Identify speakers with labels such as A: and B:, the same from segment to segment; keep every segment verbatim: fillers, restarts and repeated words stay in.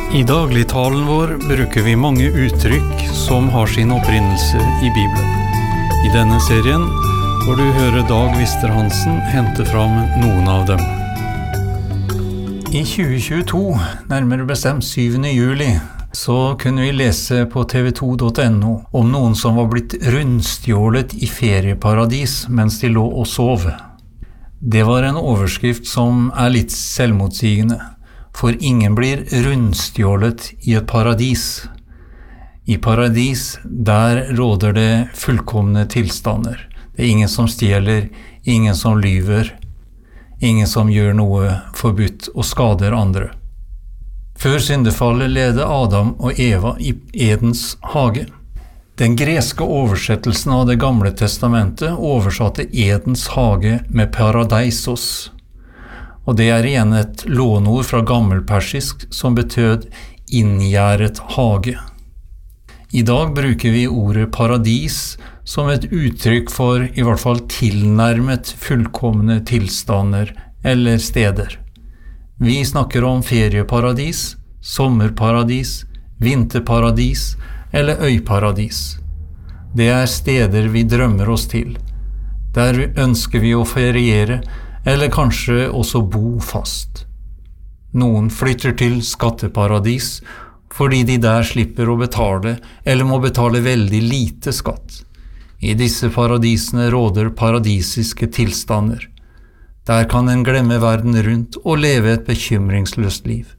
A: I dagligtalen vår bruker vi mange uttrykk som har sin opprinnelse i Bibelen. I denne serien får du høre Dag Vister Hansen hente fram noen av dem. I tjue tjueto, nærmere bestemt syvende juli, så kunne vi lese på t v to punktum n o om noen som var blitt rundstjålet i ferieparadis mens de lå og sov. Det var en overskrift som er litt selvmotsigende. For ingen blir rundstjålet i et paradis. I paradis, der råder det fullkomne tilstander. Det er ingen som stjeler, ingen som lyver, ingen som gjør noe forbudt og skader andre. Før syndefallet levde Adam og Eva i Edens hage. Den greske oversettelsen av det gamle testamentet oversatte Edens hage med paradeisos. Og det er igjen et lånord fra gammelpersisk som betød inngjerdet hage. I dag bruker vi ordet paradis som et uttrykk for i hvert fall tilnærmet fullkomne tilstander eller steder. Vi snakker om ferieparadis, sommerparadis, vinterparadis eller øyparadis. Det er steder vi drømmer oss til. Der ønsker vi å feriere, eller kanskje også bo fast. Noen flytter til skatteparadis fordi de der slipper å betale eller må betale veldig lite skatt. I disse paradisene råder paradisiske tilstander. Der kan en glemme verden rundt og leve et bekymringsløst liv.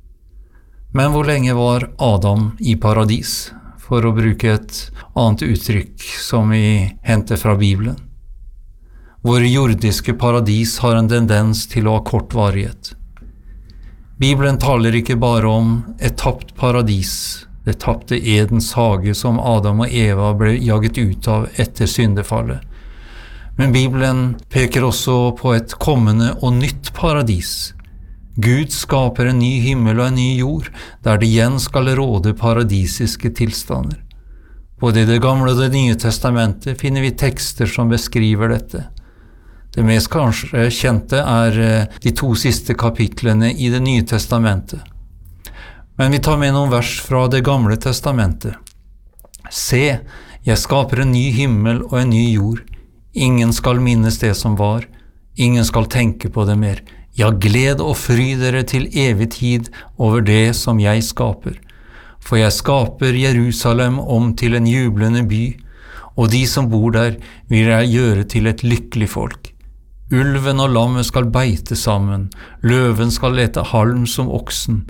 A: Men hvor lenge var Adam i paradis, for å bruke et annet uttrykk som vi henter fra Bibelen? Vår jordiske paradis har en tendens til å ha kort varighet. Bibelen taler ikke bare om et tapt paradis, det tapte Edens hage som Adam og Eva ble jaget ut av etter syndefallet. Men Bibelen peker også på et kommende og nytt paradis. Gud skaper en ny himmel og en ny jord, der det igjen skal råde paradisiske tilstander. Både i det gamle og det nye testamentet finner vi tekster som beskriver dette. Det mest kanskje kjente er de to siste kapitlene i det nye testamentet. Men vi tar med noen vers fra det gamle testamentet. Se, jeg skaper en ny himmel og en ny jord. Ingen skal minnes det som var. Ingen skal tenke på det mer. Ja, gled og fry dere til evig tid over det som jeg skaper. For jeg skaper Jerusalem om til en jublende by, og de som bor der vil jeg gjøre til et lykkelig folk. Ulven og lammet skal beite sammen, løven skal lete halm som oksen,